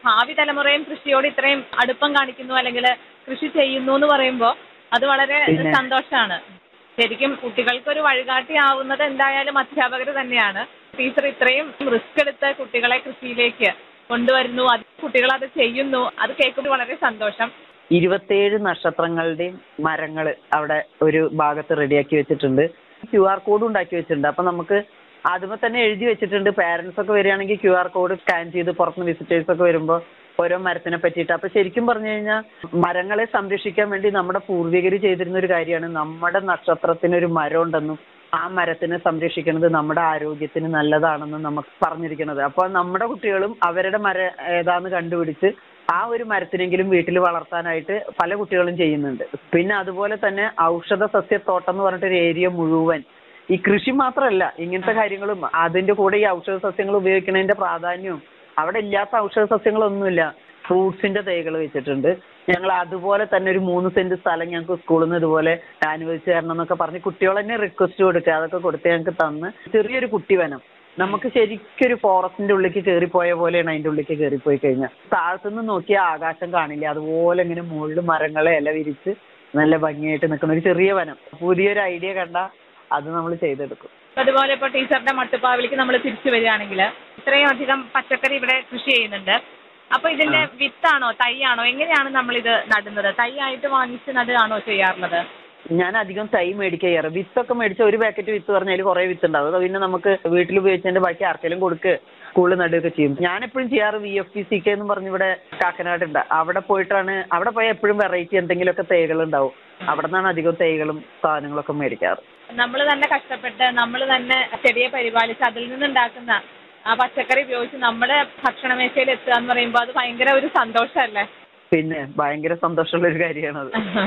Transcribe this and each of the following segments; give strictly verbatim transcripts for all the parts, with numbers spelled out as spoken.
ഭാവി തലമുറയും കൃഷിയോട് ഇത്രയും അടുപ്പം കാണിക്കുന്നു അല്ലെങ്കിൽ കൃഷി ചെയ്യുന്നു എന്ന് പറയുമ്പോൾ അത് വളരെ സന്തോഷമാണ്. ശരിക്കും കുട്ടികൾക്കൊരു വഴികാട്ടിയാവുന്നത് എന്തായാലും അധ്യാപകർ തന്നെയാണ്. ടീച്ചർ ഇത്രയും റിസ്ക് എടുത്ത് കുട്ടികളെ കൃഷിയിലേക്ക് കൊണ്ടുവരുന്നു, അത് കുട്ടികൾ അത് ചെയ്യുന്നു, അത് കേൾക്കുമ്പോൾ വളരെ സന്തോഷം. ഇരുപത്തേഴ് നക്ഷത്രങ്ങളുടെയും മരങ്ങൾ അവിടെ ഒരു ഭാഗത്ത് റെഡിയാക്കി വെച്ചിട്ടുണ്ട്. ക്യു ആർ കോഡ് ഉണ്ടാക്കി വെച്ചിട്ടുണ്ട്. അപ്പൊ നമുക്ക് ആദ്യമേ തന്നെ എഴുതി വെച്ചിട്ടുണ്ട്. പാരന്റ്സ് ഒക്കെ വരികയാണെങ്കിൽ ക്യു ആർ കോഡ് സ്കാൻ ചെയ്ത് പുറത്തുനിന്ന് വിസിറ്റേഴ്സ് ഒക്കെ വരുമ്പോൾ ഓരോ മരത്തിനെ പറ്റിയിട്ട്. അപ്പൊ ശരിക്കും പറഞ്ഞു കഴിഞ്ഞാൽ മരങ്ങളെ സംരക്ഷിക്കാൻ വേണ്ടി നമ്മുടെ പൂർവികർ ചെയ്തിരുന്ന ഒരു കാര്യമാണ്. നമ്മുടെ നക്ഷത്രത്തിനൊരു മരം ഉണ്ടെന്നും ആ മരത്തിനെ സംരക്ഷിക്കുന്നത് നമ്മുടെ ആരോഗ്യത്തിന് നല്ലതാണെന്നും നമുക്ക് പറഞ്ഞിരിക്കുന്നത്. അപ്പോൾ നമ്മുടെ കുട്ടികളും അവരുടെ മരം ഏതാന്ന് കണ്ടുപിടിച്ച് ആ ഒരു മരത്തിനെങ്കിലും വീട്ടിൽ വളർത്താനായിട്ട് പല കുട്ടികളും ചെയ്യുന്നുണ്ട്. പിന്നെ അതുപോലെ തന്നെ ഔഷധ സസ്യത്തോട്ടം എന്ന് പറഞ്ഞിട്ടൊരു ഏരിയ മുഴുവൻ ഈ കൃഷി മാത്രമല്ല ഇങ്ങനത്തെ കാര്യങ്ങളും അതിന്റെ കൂടെ ഈ ഔഷധ സസ്യങ്ങൾ ഉപയോഗിക്കുന്നതിന്റെ പ്രാധാന്യവും അവിടെ ഇല്ലാത്ത ഔഷധ സസ്യങ്ങളൊന്നുമില്ല. ഫ്രൂട്ട്സിന്റെ തൈകൾ വെച്ചിട്ടുണ്ട്. ഞങ്ങൾ അതുപോലെ തന്നെ ഒരു മൂന്ന് സെന്റ് സ്ഥലം ഞങ്ങൾക്ക് സ്കൂളിൽ നിന്ന് ഇതുപോലെ അനുവദിച്ചു തരണം എന്നൊക്കെ പറഞ്ഞ് കുട്ടികൾ തന്നെ റിക്വസ്റ്റ് കൊടുക്കുക. അതൊക്കെ കൊടുത്ത് ഞങ്ങൾക്ക് തന്ന് ചെറിയൊരു കുട്ടിവനം നമുക്ക് ശരിക്കൊരു ഫോറസ്റ്റിന്റെ ഉള്ളിലേക്ക് കയറിപ്പോയ പോലെയാണ്. അതിന്റെ ഉള്ളിലേക്ക് കയറിപ്പോയി കഴിഞ്ഞാൽ താഴത്തുനിന്ന് നോക്കിയാൽ ആകാശം കാണില്ല. അതുപോലെ ഇങ്ങനെ മുകളിൽ മരങ്ങളെ ഇല വിരിച്ച് നല്ല ഭംഗിയായിട്ട് നിൽക്കുന്ന ഒരു ചെറിയ വനം. പുതിയൊരു ഐഡിയ കണ്ട അത് നമ്മൾ ചെയ്തെടുക്കും. അതുപോലെ ഇപ്പോൾ ടീച്ചറുടെ മട്ടുപ്പാവിലേക്ക് നമ്മൾ തിരിച്ചു വരികയാണെങ്കിൽ ഇത്രയും അധികം പച്ചക്കറി ഇവിടെ കൃഷി ചെയ്യുന്നുണ്ട്. അപ്പൊ ഇതിന്റെ വിത്താണോ തൈയാണോ എങ്ങനെയാണ് നമ്മൾ ഇത് നടുന്നത്? തൈ ആയിട്ട് വാങ്ങിച്ച് നടുകയാണോ ചെയ്യാറുള്ളത്? ഞാൻ അധികം തൈ മേടിക്കാറ്. വിത്തൊക്കെ മേടിച്ച ഒരു പാക്കറ്റ് വിത്ത് പറഞ്ഞാൽ കുറെ വിത്ത് ഉണ്ടാവും. അത് പിന്നെ നമുക്ക് വീട്ടിൽ ഉപയോഗിച്ചതിന്റെ ബാക്കി ആർക്കെങ്കിലും കൊടുക്കുക സ്കൂളിൽ നടുകയൊക്കെ ചെയ്യും. ഞാൻ എപ്പോഴും ചെയ്യാറ് V F P C K എന്ന് പറഞ്ഞ് ഇവിടെ കാക്കനാട് ഉണ്ട്. അവിടെ പോയിട്ടാണ് അവിടെ പോയാൽ എപ്പോഴും വെറൈറ്റി എന്തെങ്കിലുമൊക്കെ തൈകൾ ഉണ്ടാവും. അവിടെ നിന്നാണ് അധികം തൈകളും സാധനങ്ങളൊക്കെ മേടിക്കാറ്. നമ്മൾ തന്നെ കഷ്ടപ്പെട്ട് നമ്മൾ തന്നെ ചെടിയെ പരിപാലിച്ച് അതിൽ നിന്നുണ്ടാക്കുന്ന ആ പച്ചക്കറി ഉപയോഗിച്ച് നമ്മുടെ ഭക്ഷണമേശയിൽ എത്തുക എന്ന് പറയുമ്പോൾ അത് ഭയങ്കര ഒരു സന്തോഷമല്ലേ? പിന്നെ ഭയങ്കര സന്തോഷമുള്ള ഒരു കാര്യമാണത്.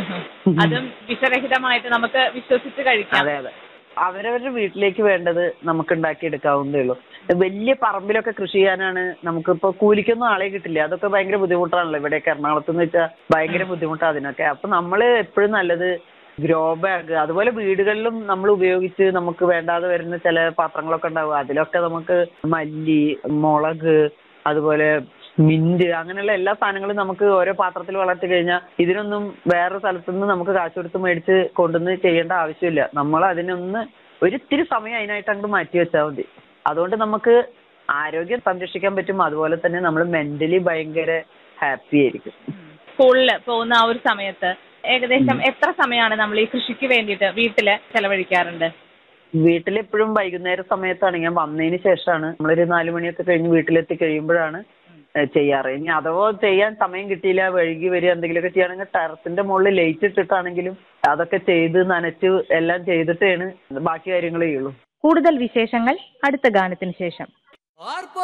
അതും വിഷരഹിതമായിട്ട് നമുക്ക് വിശ്വസിച്ച് കഴിക്കാം. അതെ അതെ. അവരവരുടെ വീട്ടിലേക്ക് വേണ്ടത് നമുക്ക് ഉണ്ടാക്കിയെടുക്കാവുന്നതേ ഉള്ളൂ. വലിയ പറമ്പിലൊക്കെ കൃഷി ചെയ്യാനാണ് നമുക്കിപ്പോൾ കൂലിക്കൊന്നും ആളെ കിട്ടില്ല. അതൊക്കെ ഭയങ്കര ബുദ്ധിമുട്ടാണല്ലോ ഇവിടെയൊക്കെ. എറണാകുളത്ത് എന്ന് വെച്ചാൽ ഭയങ്കര ബുദ്ധിമുട്ടാണ് അതിനൊക്കെ. അപ്പൊ നമ്മൾ എപ്പോഴും നല്ലത് ഗ്രോ ബാഗ്, അതുപോലെ വീടുകളിലും നമ്മൾ ഉപയോഗിച്ച് നമുക്ക് വേണ്ടാതെ വരുന്ന ചില പാത്രങ്ങളൊക്കെ ഉണ്ടാവും. അതിലൊക്കെ നമുക്ക് മല്ലി, മുളക്, അതുപോലെ മിന്റ് അങ്ങനെയുള്ള എല്ലാ സാധനങ്ങളും നമുക്ക് ഓരോ പാത്രത്തിൽ വളർത്തി കഴിഞ്ഞാൽ ഇതിനൊന്നും വേറെ സ്ഥലത്തുനിന്ന് നമുക്ക് കാശ് കൊടുത്ത് മേടിച്ച് കൊണ്ടുവന്ന് ചെയ്യേണ്ട ആവശ്യമില്ല. നമ്മൾ അതിനൊന്ന് ഒരിത്തിരി സമയം അതിനായിട്ട് അങ്ങോട്ട് മാറ്റി വെച്ചാൽ മതി. അതുകൊണ്ട് നമുക്ക് ആരോഗ്യം സംരക്ഷിക്കാൻ പറ്റും. അതുപോലെ തന്നെ നമ്മൾ മെന്റലി ഭയങ്കര ഹാപ്പി ആയിരിക്കും. സ്കൂളിൽ പോകുന്ന ആ ഒരു സമയത്ത് ഏകദേശം എത്ര സമയമാണ് നമ്മൾ ഈ കൃഷിക്ക് വേണ്ടിയിട്ട് വീട്ടില് ചെലവഴിക്കാറുണ്ട്? വീട്ടിലെപ്പോഴും വൈകുന്നേര സമയത്താണ്. ഞാൻ വന്നതിന് ശേഷമാണ്. നമ്മളൊരു നാലു മണിയൊക്കെ കഴിഞ്ഞ് വീട്ടിലെത്തി കഴിയുമ്പോഴാണ് ചെയ്യാറ്. ഇനി അഥവാ ചെയ്യാൻ സമയം കിട്ടിയില്ല, വഴുകി വരിക എന്തെങ്കിലുമൊക്കെ ചെയ്യുകയാണെങ്കിൽ ടെറസിന്റെ മുകളിൽ ലൈറ്റ് ഇട്ടിട്ടാണെങ്കിലും അതൊക്കെ ചെയ്ത് നനച്ച് എല്ലാം ചെയ്തിട്ടാണ് ബാക്കി കാര്യങ്ങൾ ചെയ്യുള്ളൂ. കൂടുതൽ വിശേഷങ്ങൾ അടുത്ത ഗാനത്തിന് ശേഷം.